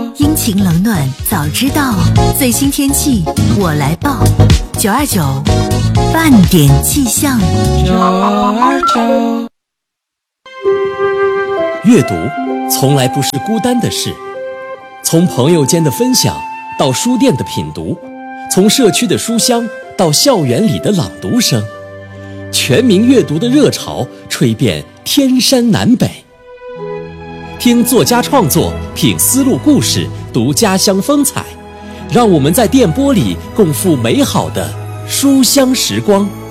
阴晴冷暖早知道，最新天气我来报。929半点气象。 929。阅读从来不是孤单的事，从朋友间的分享到书店的品读，从社区的书香到校园里的朗读声，全民阅读的热潮吹遍天山南北。听作家创作，品丝路故事，读家乡风采，让我们在电波里共赴美好的书香时光。